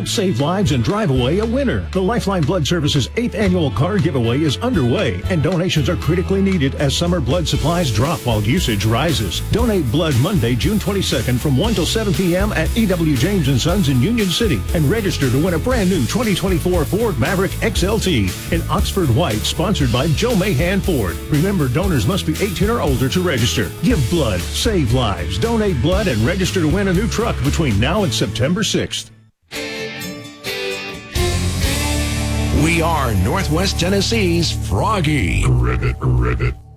Help save lives and drive away a winner. The Lifeline Blood Service's 8th annual car giveaway is underway, and donations are critically needed as summer blood supplies drop while usage rises. Donate blood Monday, June 22nd from 1 till 7 p.m. at E.W. James & Sons in Union City, and register to win a brand new 2024 Ford Maverick XLT in Oxford White, sponsored by Joe Mahan Ford. Remember, donors must be 18 or older to register. Give blood, save lives, donate blood, and register to win a new truck between now and September 6th. We are Northwest Tennessee's Froggy. Ribbit.